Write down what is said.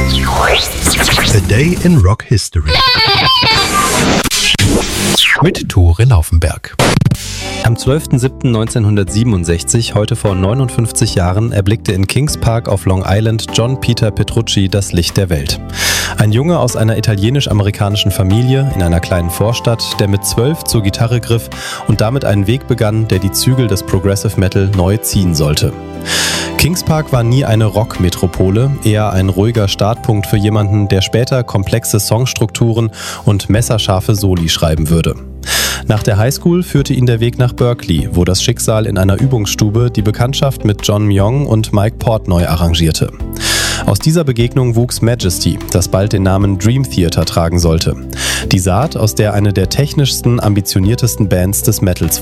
A Day in Rock History mit Tore Laufenberg. Am 12.07.1967, heute vor 59 Jahren, erblickte in Kings Park auf Long Island John Peter Petrucci das Licht der Welt. Ein Junge aus einer italienisch-amerikanischen Familie in einer kleinen Vorstadt, der mit 12 zur Gitarre griff und damit einen Weg begann, der die Zügel des Progressive Metal neu ziehen sollte. Kings Park war nie eine Rock-Metropole, eher ein ruhiger Startpunkt für jemanden, der später komplexe Songstrukturen und messerscharfe Soli schreiben würde. Nach der Highschool führte ihn der Weg nach Berkeley, wo das Schicksal in einer Übungsstube die Bekanntschaft mit John Myung und Mike Portnoy arrangierte. Aus dieser Begegnung wuchs Majesty, das bald den Namen Dream Theater tragen sollte. Die Saat, aus der eine der technischsten, ambitioniertesten Bands des Metals